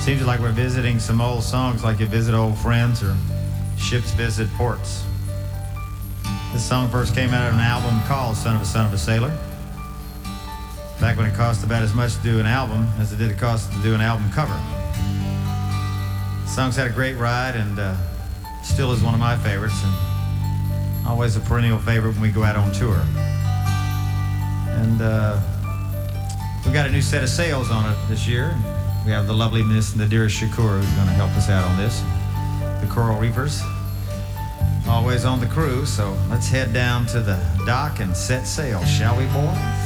Seems like we're visiting some old songs like You Visit Old Friends or Ships Visit Ports. This song first came out of an album called Son of a Sailor. Back when it cost about as much to do an album as it did cost to do an album cover. The song's had a great ride and still is one of my favorites, and always a perennial favorite when we go out on tour. And we've got a new set of sails on it this year. We have the lovely Miss Nadira Shakur who's going to help us out on this. The Coral Reefers, always on the cruise, so let's head down to the dock and set sail, shall we, boys?